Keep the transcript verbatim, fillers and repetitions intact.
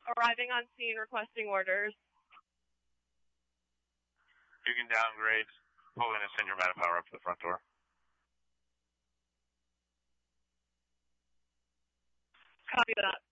arriving on scene requesting orders. You can downgrade. Pull in and send your Metapower up to the front door. Copy that.